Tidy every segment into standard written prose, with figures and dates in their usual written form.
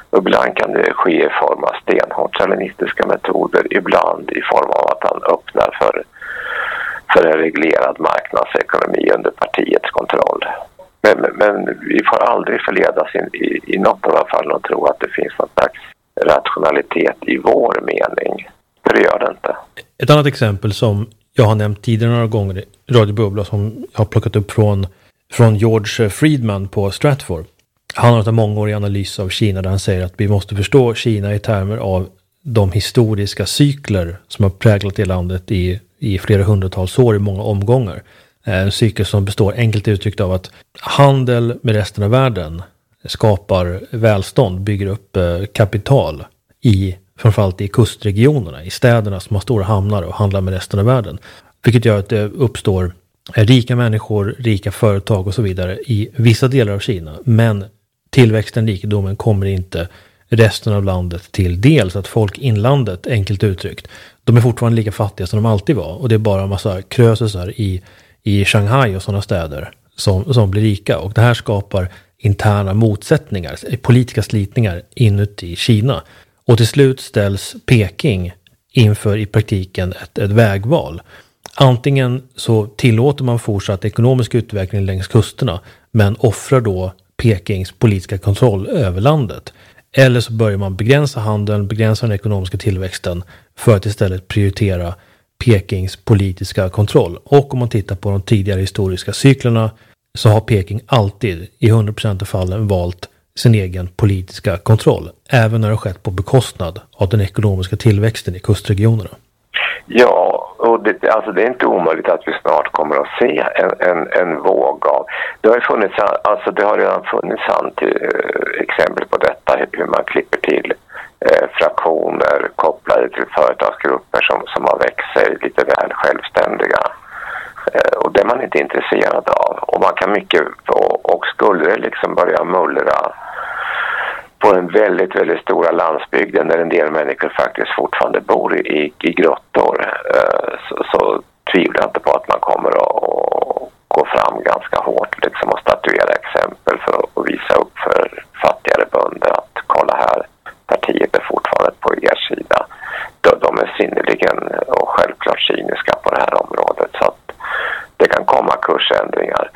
Ibland kan det ske i form av stenhårt stalinistiska metoder, ibland i form av att han öppnar för en reglerad marknadsekonomi under partiets kontroll. Men vi får aldrig förledas i något av de fallen och tro att det finns någon slags rationalitet i vår mening. För det gör det inte. Ett annat exempel som jag har nämnt tidigare några gånger i Radio Bubbla, som jag har plockat upp från George Friedman på Stratfor. Han har en mångårig analys av Kina där han säger att vi måste förstå Kina i termer av de historiska cykler som har präglat det landet i flera hundratals år i många omgångar. En cykel som består enkelt uttryckt av att handel med resten av världen skapar välstånd, bygger upp kapital framförallt i kustregionerna, i städerna som har stora hamnar och handlar med resten av världen. Vilket gör att det uppstår rika människor, rika företag och så vidare i vissa delar av Kina. Men tillväxten, rikedomen kommer inte resten av landet till del, så att folk inlandet, enkelt uttryckt, de är fortfarande lika fattiga som de alltid var. Och det är bara en massa krösusar i Shanghai och sådana städer som blir rika. Och det här skapar interna motsättningar, politiska slitningar inuti Kina. Och till slut ställs Peking inför i praktiken ett vägval. Antingen så tillåter man fortsatt ekonomisk utveckling längs kusterna, men offrar då Pekings politiska kontroll över landet. Eller så börjar man begränsa handeln, begränsa den ekonomiska tillväxten för att istället prioritera Pekings politiska kontroll. Och om man tittar på de tidigare historiska cyklerna så har Peking alltid i 100% av fallen valt sin egen politiska kontroll. Även när det har skett på bekostnad av den ekonomiska tillväxten i kustregionerna. Ja, och det är inte omöjligt att vi snart kommer att se en våg av. Det har redan funnits exempel på detta, hur man klipper till fraktioner kopplade till företagsgrupper som har växt sig lite väl självständiga. Och det är man inte intresserad av. Och man kan mycket, och skulle det liksom börja mullra på den väldigt, väldigt stora landsbygden där en del människor faktiskt fortfarande bor i grottor, så tvivlar jag inte på att man kommer att gå fram ganska hårt liksom, och statuera exempel för att visa upp för fattigare bönder att kolla här, partiet är fortfarande på er sida. De är synnerligen och självklart cyniska på det här området, så att det kan komma kursändringar.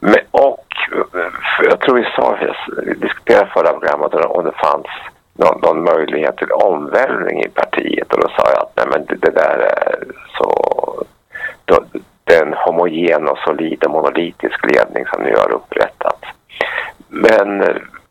Jag tror vi diskuterade förra programmet om det fanns någon möjlighet till omvälvning i partiet, och då sa jag att nej, men det där är så, det är en homogen och solid och monolitisk ledning som nu har upprättats. Men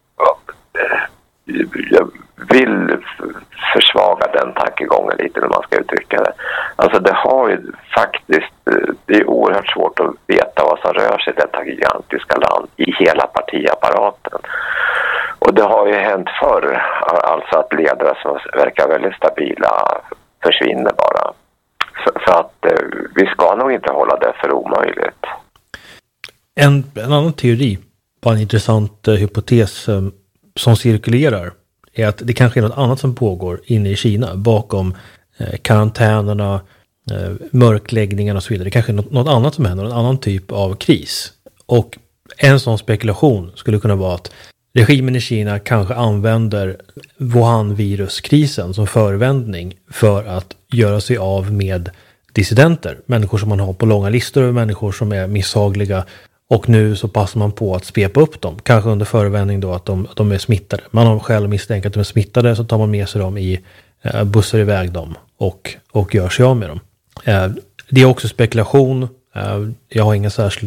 jag vill försvaga den tankegången lite, när man ska uttrycka det. Alltså det har ju faktiskt, det är oerhört svårt att veta vad som rör sig i detta gigantiska land i hela partiapparaten. Och det har ju hänt förr, alltså att ledare som verkar väldigt stabila försvinner bara. Så att vi ska nog inte hålla det för omöjligt. En annan teori, bara en intressant hypotes som cirkulerar, är att det kanske är något annat som pågår inne i Kina bakom karantänerna, mörkläggningarna och så vidare. Det kanske är något annat som händer, en annan typ av kris. Och en sån spekulation skulle kunna vara att regimen i Kina kanske använder Wuhan-viruskrisen som förevändning för att göra sig av med dissidenter. Människor som man har på långa listor och människor som är misshagliga. Och nu så passar man på att spepa upp dem. Kanske under förevändning då att de är smittade. Man har själv misstänkt att de är smittade, så tar man med sig dem i bussar iväg dem och gör sig av med dem. Det är också spekulation. Jag har ingen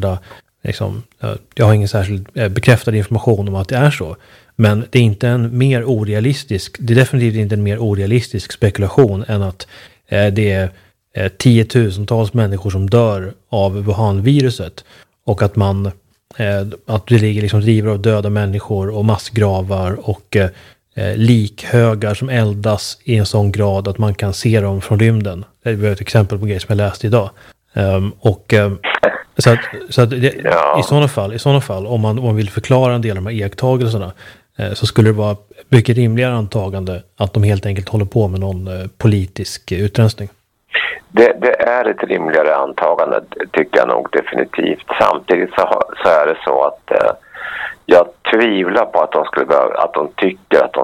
särskild bekräftad information om att det är så. Men det är inte det är definitivt inte en mer orealistisk spekulation än att det är tiotusentals människor som dör av Wuhan-viruset. Och att det ligger liksom drivor av döda människor och massgravar och likhögar som eldas i en sån grad att man kan se dem från rymden. Det är ett exempel på grejer som jag läste idag. I sådana fall, om man vill förklara en del av de här iakttagelserna, så skulle det vara mycket rimligare antagande att de helt enkelt håller på med någon politisk utrensning. Det är ett rimligare antagande, tycker jag nog definitivt. Samtidigt så är det så att jag tvivlar på att de tycker att de